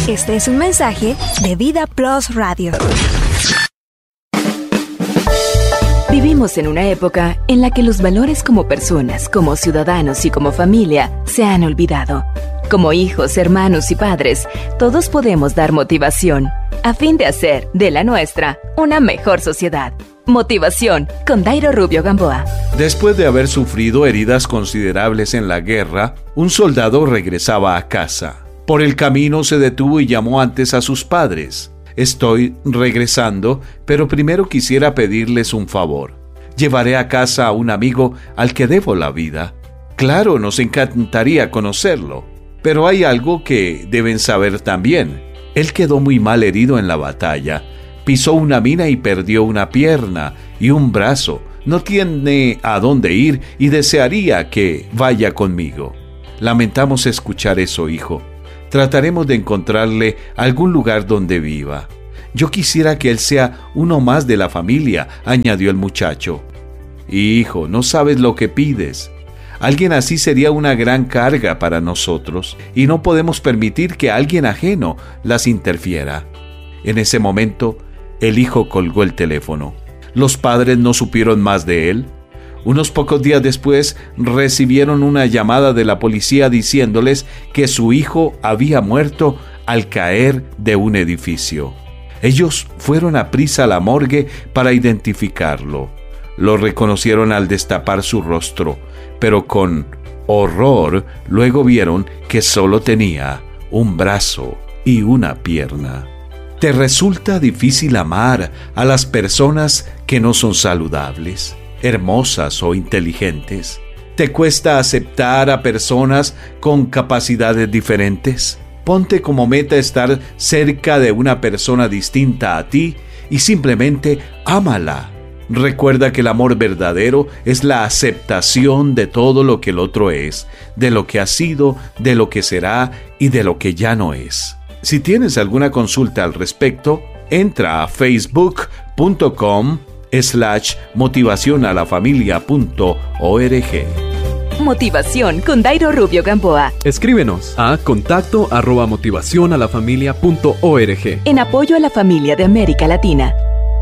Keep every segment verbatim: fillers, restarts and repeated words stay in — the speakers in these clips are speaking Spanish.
Este es un mensaje de Vida Plus Radio. Vivimos en una época en la que los valores como personas, como ciudadanos y como familia se han olvidado. Como hijos, hermanos y padres, todos podemos dar motivación a fin de hacer de la nuestra una mejor sociedad. Motivación con Dairo Rubio Gamboa. Después de haber sufrido heridas considerables en la guerra, un soldado regresaba a casa. Por el camino se detuvo y llamó antes a sus padres. Estoy regresando, pero primero quisiera pedirles un favor. Llevaré a casa a un amigo al que debo la vida. Claro, nos encantaría conocerlo, pero hay algo que deben saber también. Él quedó muy mal herido en la batalla. Pisó una mina y perdió una pierna y un brazo. No tiene a dónde ir y desearía que vaya conmigo. Lamentamos escuchar eso, hijo. Trataremos de encontrarle algún lugar donde viva. Yo quisiera que él sea uno más de la familia, añadió el muchacho. Hijo, no sabes lo que pides. Alguien así sería una gran carga para nosotros, y no podemos permitir que alguien ajeno las interfiera. En ese momento, el hijo colgó el teléfono. Los padres no supieron más de él. Unos pocos días después recibieron una llamada de la policía diciéndoles que su hijo había muerto al caer de un edificio. Ellos fueron a prisa a la morgue para identificarlo. Lo reconocieron al destapar su rostro, pero con horror luego vieron que solo tenía un brazo y una pierna. ¿Te resulta difícil amar a las personas que no son saludables, hermosas o inteligentes? ¿Te cuesta aceptar a personas con capacidades diferentes? Ponte como meta estar cerca de una persona distinta a ti y simplemente ámala. Recuerda que el amor verdadero es la aceptación de todo lo que el otro es, de lo que ha sido, de lo que será y de lo que ya no es. Si tienes alguna consulta al respecto, entra a facebook.com slash motivación a la familia punto org. Motivación con Dairo Rubio Gamboa. Escríbenos a contacto arroba motivación a la familia punto org. En apoyo a la familia de América Latina.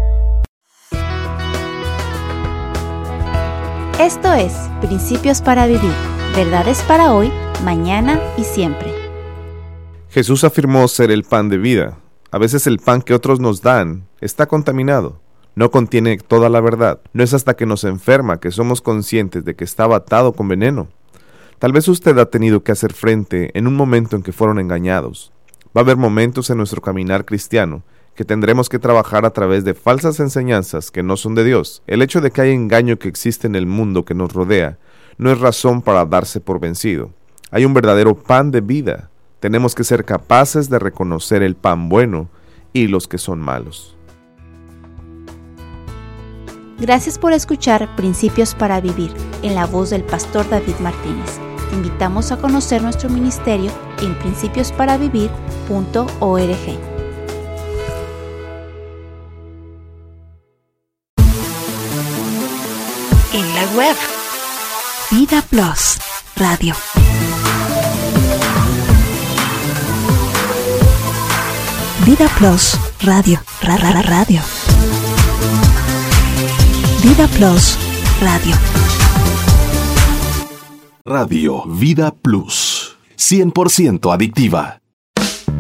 Esto es Principios para Vivir. Verdades para hoy, mañana y siempre. Jesús afirmó ser el pan de vida. A veces el pan que otros nos dan está contaminado. No contiene toda la verdad. No es hasta que nos enferma que somos conscientes de que estaba atado con veneno. Tal vez usted ha tenido que hacer frente en un momento en que fueron engañados. Va a haber momentos en nuestro caminar cristiano que tendremos que trabajar a través de falsas enseñanzas que no son de Dios. El hecho de que hay engaño que existe en el mundo que nos rodea no es razón para darse por vencido. Hay un verdadero pan de vida. Tenemos que ser capaces de reconocer el pan bueno y los que son malos. Gracias por escuchar Principios para Vivir, en la voz del pastor David Martínez. Te invitamos a conocer nuestro ministerio en principios para vivir punto org. En la web, Vida Plus Radio. Vida Plus Radio, ra, ra, ra, radio. Vida Plus Radio. Radio Vida Plus, cien por ciento adictiva.